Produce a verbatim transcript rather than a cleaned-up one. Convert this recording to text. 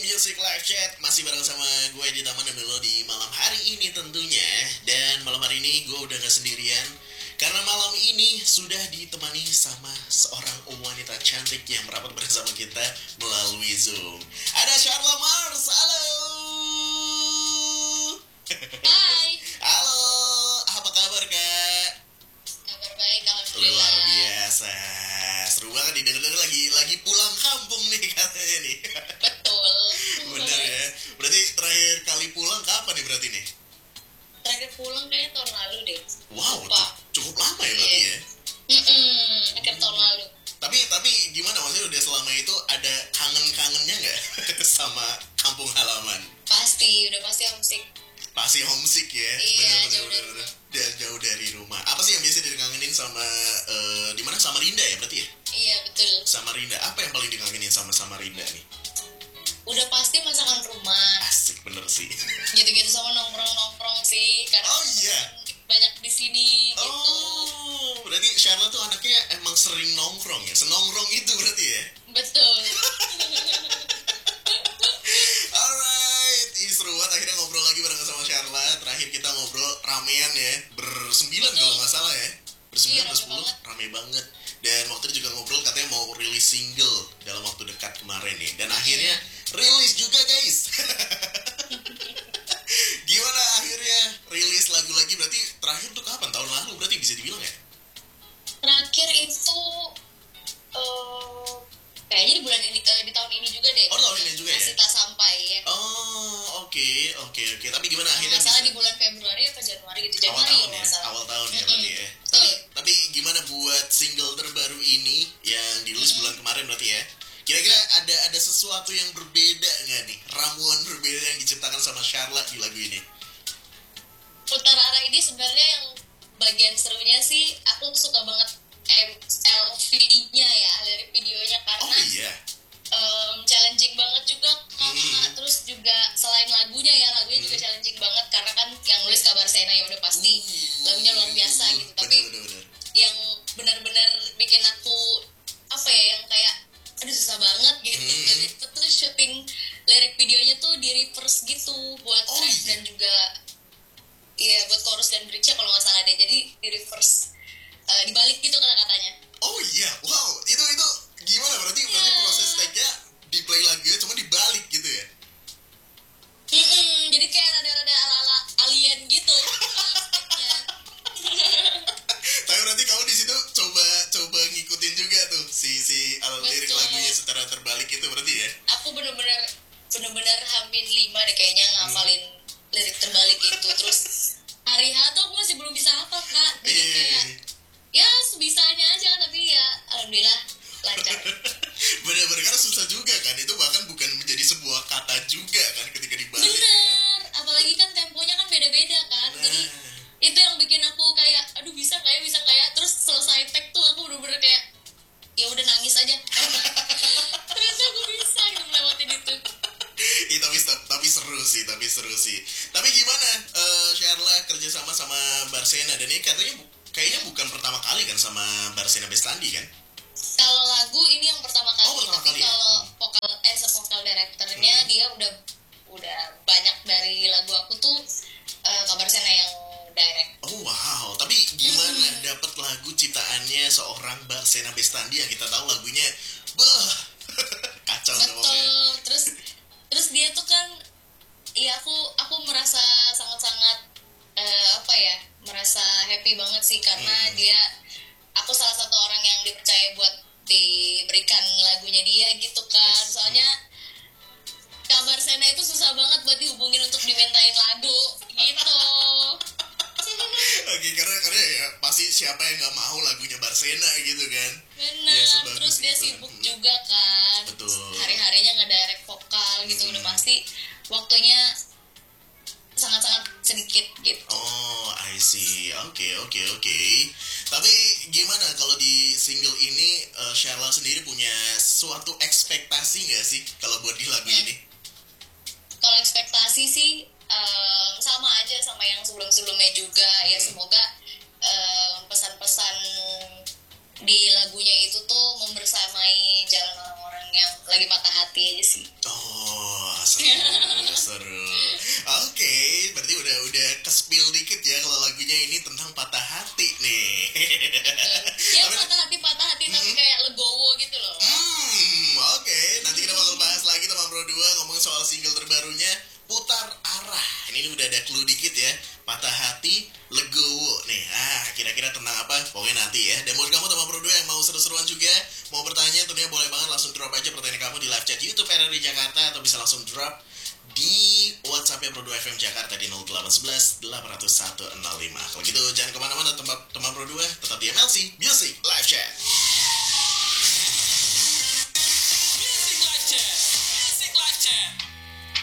Music Live Chat masih bareng sama gue di Taman Melo di malam hari ini tentunya. Dan malam hari ini gue udah gak sendirian, karena malam ini sudah ditemani sama seorang wanita cantik yang merapat bersama kita melalui Zoom. Ada Sharla Mars, halo. Hai. Halo, apa kabar kak? Kabar baik, alhamdulillah. Luar biasa. Seru banget didengar-dengar lagi lagi pulang kampung nih katanya nih. Betul. Bener ya. Berarti terakhir kali pulang kapan nih berarti nih? Terakhir pulang kayaknya tahun lalu deh. Wow, Lupa. cu- cukup lama ya berarti ya. Mm-mm, akhir tahun lalu. Tapi tapi gimana, maksudnya udah selama itu ada kangen-kangennya nggak sama kampung halaman? Pasti, udah pasti homesick. Pasti homesick ya. Iya, Bener, jauh bener, dari bener. Dan jauh dari rumah. Apa sih yang biasa dikangenin sama eh, di mana, Samarinda ya berarti ya? Iya, betul. Samarinda. Apa yang paling dikangenin sama Samarinda nih? Udah pasti masakan rumah. Asik bener sih. Gitu-gitu sama nongkrong-nongkrong sih. Karena Oh iya. banyak di sini gitu. Oh, berarti Sharla tuh anaknya emang sering nongkrong ya? Senongkrong itu berarti ya? Betul. Alright, ih seru banget akhirnya ngobrol lagi bareng sama Sharla. Terakhir kita ngobrol ramean ya, bersembilan Betul. kalau nggak salah ya. Bersembilan, Iya, rame bersepuluh, banget. rame banget. Dan waktu itu juga ngobrol katanya mau rilis single dalam waktu dekat kemarin nih. Dan akhirnya rilis juga guys. Gimana akhirnya rilis lagu lagi? Berarti terakhir tuh kapan? Tahun lalu berarti bisa dibilang ya? Terakhir itu eh kayaknya di bulan ini, eh, di tahun ini juga deh. Oh, tahun ini juga ya? Masih tak sampai ya. Oh, oke, oke, oke. Tapi gimana akhirnya Nggak salah bisa? di bulan Februari atau Januari gitu. Awal Januari tahun kalau ya, nggak salah. awal tahun ya Mm-mm. berarti ya. Betul. Tapi, tapi gimana buat single terbaru ini yang dirilis bulan kemarin berarti ya? Kira-kira ada ada sesuatu yang berbeda nggak nih? Ramuan berbeda yang diciptakan sama Sharla di lagu ini? Putar arah ini sebenarnya yang bagian serunya sih aku suka banget L V-nya ya, lirik videonya, karena Oh iya. em, challenging banget juga Kak. Hmm. Terus juga selain lagunya ya, lagunya juga challenging banget karena kan yang nulis Kabar Sena ya udah pasti lagunya luar biasa gitu. Tapi Bener, bener, bener. yang benar-benar bikin aku apa ya, yang kayak aduh susah banget gitu. Hmm. Dan itu tuh syuting lirik videonya tuh di reverse gitu buat Oh, track iya. dan juga iya buat chorus dan bridge-nya kalau nggak salah deh. Jadi di reverse, eh, dibalik gitu kata-katanya. Oh iya, wow. Itu itu gimana berarti? Berarti Iya. proses tag-nya di play lagunya cuma dibalik gitu ya? Mm-mm, jadi kayak rada-rada ala-ala alien gitu. aspeknya. Tapi berarti kamu di situ coba coba ngikutin juga tuh si si uh, lirik Betul. lagunya secara terbalik itu berarti ya? Aku bener-bener bener-bener hampir lima deh kayaknya ngafalin lirik terbalik itu. Terus hari H tuh aku masih belum bisa hafal Kak. Jadi Iya. kayak ya sebisanya aja kan, tapi ya alhamdulillah lancar. Bener-bener karena susah juga kan, itu bahkan bukan menjadi sebuah kata juga kan ketika dibalik kan. Bener, apalagi kan temponya kan beda-beda kan. Nah, Jadi itu yang bikin aku kayak aduh bisa kayak bisa kayak terus selesai tag tuh aku bener-bener kayak ya udah nangis aja. Ternyata aku bisa gitu melewatin itu. Ih, tapi tapi seru sih, tapi seru sih. Tapi gimana eh Sharla kerja sama sama Barsena, dan ini katanya bu- kayaknya bukan pertama kali kan sama Barsena Bestandi kan? Kalau lagu ini yang pertama kali, Oh, pertama tapi kali ya? kalau vokal eh vokal directornya Hmm. dia udah udah banyak dari lagu aku tuh, eh, Kabar Sena yang direct. Oh wow, tapi gimana dapat lagu ciptaannya seorang Barsena Bestandi yang kita tahu lagunya bah kacau dah pokoknya. Betul. Terus terus dia tuh kan iya aku aku merasa sangat-sangat eh, apa ya, merasa happy banget sih karena Hmm. dia aku salah satu orang yang dipercaya buat diberikan lagunya dia gitu kan. Yes. Soalnya Kabar Sena itu susah banget buat dihubungin untuk dimintain lagu gitu. Oke, karena karena ya pasti siapa yang nggak mau lagunya Barsena gitu kan? Bener, Ya, sebagus terus dia itu. sibuk Hmm. juga kan. Betul. Hari-harinya ngedirect vokal gitu, Hmm. udah pasti waktunya sangat-sangat sedikit gitu. Oh, I see. Oke, oke, oke. Tapi gimana kalau di single ini eh, Sharla sendiri punya suatu ekspektasi nggak sih kalau buat di lagu Hmm. ini? Kalau ekspektasi sih em, sama aja sama yang sebelum-sebelumnya juga. Ya Hmm. semoga em, pesan-pesan di lagunya itu tuh membersamai jalan orang-orang yang lagi patah hati aja sih. Oh, seru, seru. Oke, berarti udah udah ke-spill dikit ya kalau lagunya ini tentang patah hati nih. Ya Tapi- patah hati patah hati tapi kayak legowo gitu loh. Hmm, oke. Nanti kita bakal bahas lagi teman Bro dua ngomongin soal single terbarunya Putar Arah. Ini udah ada clue dikit ya. Patah hati, legowo nih. Ah, kira-kira tentang apa? Pokoknya nanti ya. Dan buat kamu teman Bro dua yang mau seru-seruan juga, mau bertanya tentunya boleh banget langsung drop aja pertanyaan kamu di live chat YouTube R R I Jakarta atau bisa langsung drop di WhatsApp-nya Pro dua F M Jakarta di nol delapan satu satu delapan nol satu nol lima. Kalau gitu jangan kemana-mana teman teman Pro dua, tetap di M L C Music Live Chat.